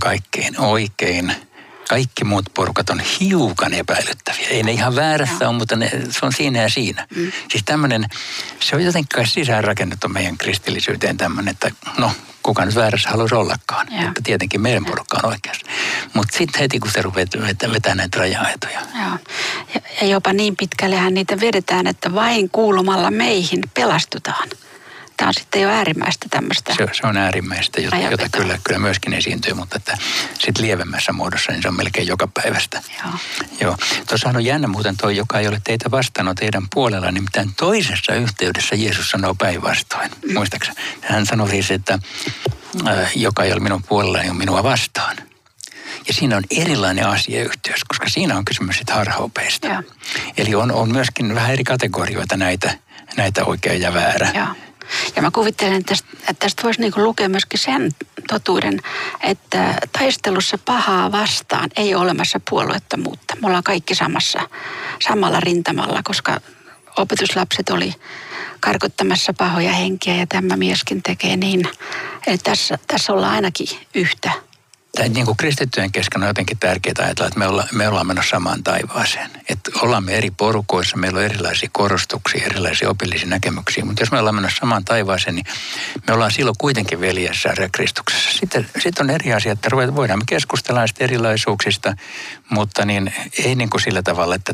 kaikkein oikein. Kaikki muut porukat on hiukan epäilyttäviä. Ei ne ihan väärässä ole, mutta se on siinä ja siinä. Siis tämmöinen, se on jotenkin sisäänrakennettu meidän kristillisyyteen tämmöinen, että no, kuka nyt väärässä haluaisi ollakaan. Että tietenkin meidän porukka on oikeassa. Mutta sitten heti, kun se rupeaa vetää näitä raja-aitoja. Joo. Ja jopa niin pitkällehän niitä vedetään, että vain kuulumalla meihin pelastutaan. Tämä on sitten jo äärimmäistä tämmöistä. Se on äärimmäistä, jota kyllä myöskin esiintyy, mutta että sitten lievemmässä muodossa niin se on melkein joka päivästä. Joo. Tuossahan on jännä muuten toi, joka ei ole teitä vastaan, on teidän puolella, nimittäin toisessa yhteydessä Jeesus sanoo päinvastoin. Muistaaksä? Hän sanoi siis, että joka ei ole minun puolellani, on minua vastaan. Ja siinä on erilainen asiayhteys, koska siinä on kysymys sitten harhaopeista. Joo. Eli on myöskin vähän eri kategorioita näitä oikea ja väärä. Joo. Ja mä kuvittelen, että tästä voisi niinku lukea myöskin sen totuuden, että taistelussa pahaa vastaan ei ole olemassa puolueettomuutta. Me ollaan kaikki samalla rintamalla, koska opetuslapset oli karkottamassa pahoja henkiä ja tämä mieskin tekee niin. Eli tässä ollaan ainakin yhtä. Tämä niin kuin kristittyjen kesken on jotenkin tärkeää ajatella, että me ollaan menossa samaan taivaaseen. Että ollaan me eri porukoissa, meillä on erilaisia korostuksia, erilaisia opillisia näkemyksiä. Mutta jos me ollaan menossa samaan taivaaseen, niin me ollaan silloin kuitenkin veljessä Kristuksessa. Sitten on eri asia, että voidaan me keskustella näistä erilaisuuksista, mutta niin, ei niin kuin sillä tavalla, että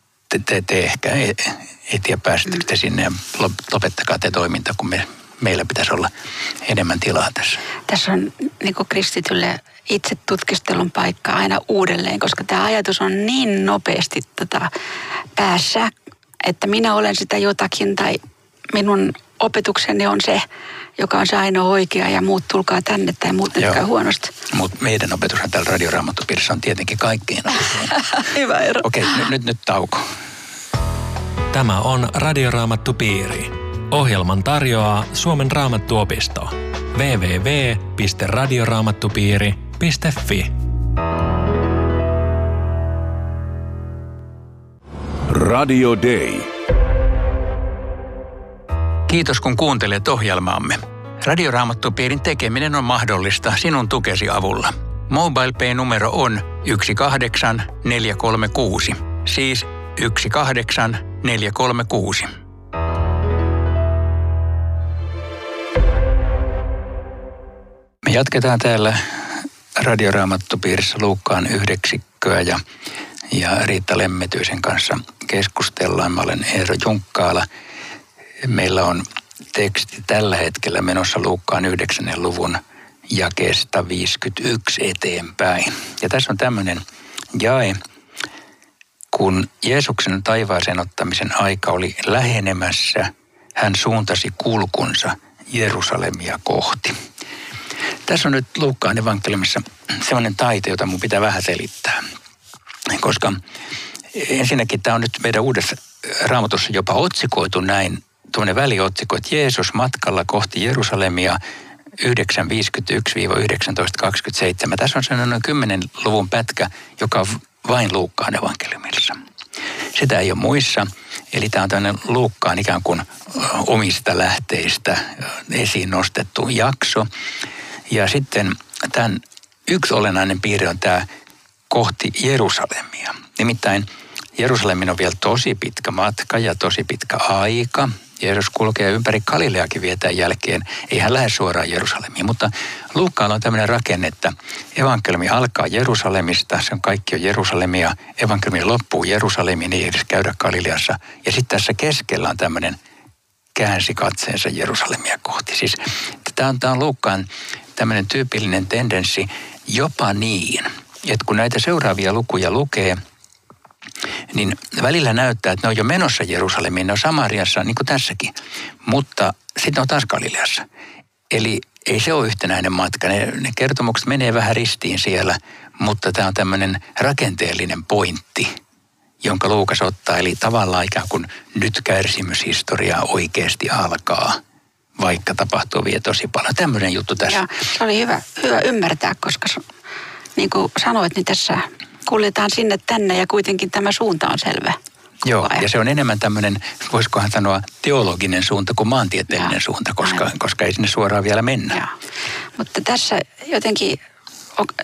te ehkä ei tiedä pääsettekö te sinne ja lopettakaa te toiminta, kun meillä pitäisi olla enemmän tilaa tässä. Tässä on niin kuin kristitylle itse tutkistelun paikka aina uudelleen, koska tämä ajatus on niin nopeasti päässä, että minä olen sitä jotakin tai minun opetukseni on se, joka on se ainoa oikea ja muut tulkaa tänne tai muut tekee huonosti. Mutta meidän opetushan täällä Radioraamattupiirissä on tietenkin kaikkein oikein. Hyvä ero. Okei, nyt tauko. Tämä on Radioraamattupiiri. Ohjelman tarjoaa Suomen Raamattuopisto. www.radioraamattupiiri.fi. Radio Day. Kiitos kun kuuntelet ohjelmaamme. Radioraamattupiirin tekeminen on mahdollista sinun tukesi avulla. MobilePay-numero on 18436. Siis 18436. Me jatketaan täällä Radioraamattupiirissä Luukkaan 9 ja Riitta Lemmetyisen kanssa keskustellaan. Mä olen Eero Junkkaala. Meillä on teksti tällä hetkellä menossa Luukkaan 9. luvun jakeesta 51 eteenpäin. Ja tässä on tämmöinen jae, kun Jeesuksen taivaaseen ottamisen aika oli lähenemässä, hän suuntasi kulkunsa Jerusalemia kohti. Tässä on nyt Luukkaan evankeliumissa sellainen taito, jota mun pitää vähän selittää. Koska ensinnäkin tämä on nyt meidän uudessa Raamatussa jopa otsikoitu näin, tuonne väliotsikko, että Jeesus matkalla kohti Jerusalemia 9.51-19.27. Tässä on sellainen 10 luvun pätkä, joka on vain Luukkaan evankeliumissa. Sitä ei ole muissa, eli tämä on tämmöinen Luukkaan ikään kuin omista lähteistä esiin nostettu jakso. Ja sitten tämän yksi olennainen piirre on tämä kohti Jerusalemia. Nimittäin Jerusalemin on vielä tosi pitkä matka ja tosi pitkä aika. Jeesus kulkee ympäri Galileakin vietään jälkeen. Ei hän lähde suoraan Jerusalemiin, mutta Luukkaalla on tämmöinen rakenne, että evankeliumi alkaa Jerusalemista, se on kaikki on Jerusalemia. Evankeliumi loppuu Jerusalemiin, ei edes käydä Galileassa. Ja sitten tässä keskellä on tämmöinen käänsi katseensa Jerusalemia kohti. Siis tämä on Luukkaan tämmöinen tyypillinen tendenssi jopa niin, että kun näitä seuraavia lukuja lukee, niin välillä näyttää, että ne on jo menossa Jerusalemiin, ne on Samariassa, niin kuin tässäkin, mutta sitten ne on taas Galileassa. Eli ei se ole yhtenäinen matka, ne kertomukset menee vähän ristiin siellä, mutta tämä on tämmöinen rakenteellinen pointti, jonka Luukas ottaa, eli tavallaan ikään kuin nyt kärsimyshistoria oikeasti alkaa, vaikka tapahtuu vielä tosi paljon. Tämmöinen juttu tässä. Joo, se oli hyvä ymmärtää, koska niin kuin sanoit, niin tässä kuljetaan sinne tänne ja kuitenkin tämä suunta on selvä. Joo, ja se on enemmän tämmöinen, voisikohan sanoa, teologinen suunta kuin maantieteellinen suunta, koska ei sinne suoraan vielä mennä. Joo. Mutta tässä jotenkin